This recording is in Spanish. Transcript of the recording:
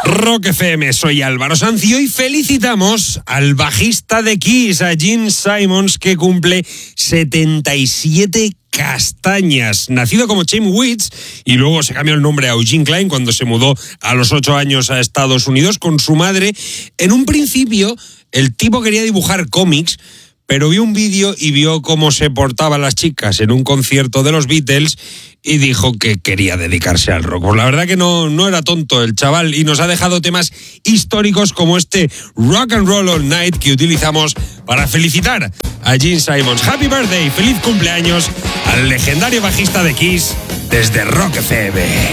Rock FM, soy Álvaro Sanz y hoy felicitamos al bajista de Kiss, a Gene Simmons, que cumple 77 castañas. Nacido como Chaim Weeds y luego se cambió el nombre a Eugene Klein cuando se mudó a los 8 años a Estados Unidos con su madre. En un principio, el tipo quería dibujar cómics, pero vio un vídeo y vio cómo se portaban las chicas en un concierto de los Beatles y dijo que quería dedicarse al rock. Pues la verdad que no era tonto el chaval y nos ha dejado temas históricos como este Rock and Roll All Night que utilizamos para felicitar a Gene Simmons. Happy birthday, feliz cumpleaños al legendario bajista de Kiss desde Rock FM.